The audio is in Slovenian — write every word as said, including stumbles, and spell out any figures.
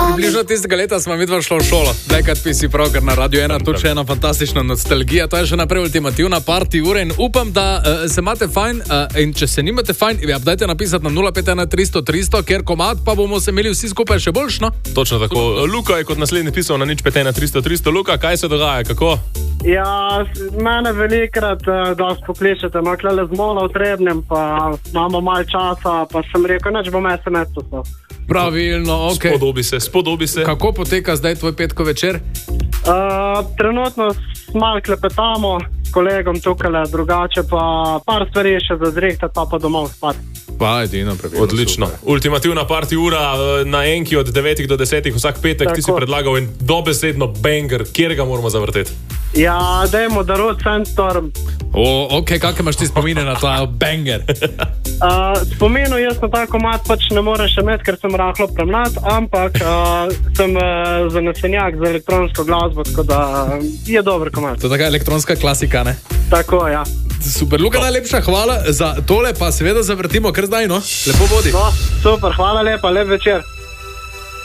Približno tistega leta smo mi dva šla v šolo. Dekad pi si prav, ker na Radio ena tu še ena fantastična nostalgija. To je še naprej ultimativna party ura in upam, da uh, se imate fajn uh, in če se nimate fajn, ja, dajte napisati na nula pet ena tristo tristo, ker komad pa bomo se imeli vsi skupaj še boljš, no? Točno tako. Luka je kot naslednji pisal na nič pet ena tristo tristo. Luka, kaj se dogaja, kako? Ja, mene velikrat uh, dosti pokličete, no, klele z mola v Trebnjem, pa imamo malo časa, pa sem rekel, neč bom es em es poslal. Pravilno, ok. Spodobi se, spodobi se. Kako poteka zdaj tvoj petko večer? Uh, trenutno malo klepetamo s kolegom tukaj, drugače pa par stvari še za zrehtati, pa pa domov spati. Pa, edino, pravilno. Odlično. Super. Ultimativna party ura na enki od devetih do desetih vsak petek. Tako. Ti si predlagal en dobesedno banger, kjer ga moramo zavrteti? Ja, dajmo Darut Sandstorm. O, ok, kakve imaš ti spomine na ta banger? Uh, spominu jaz na ta komad pač ne morem še imeti, ker sem rahlo premlad, ampak uh, sem uh, zanesenjak za elektronsko glasbo, tako da uh, je dober komad. To je taka elektronska klasika, ne? Tako, ja. Super, Luka, no. Najlepša hvala za tole, pa seveda zavrtimo kar zdaj, no? Lepo bodi. No, super, hvala lepa, lep večer.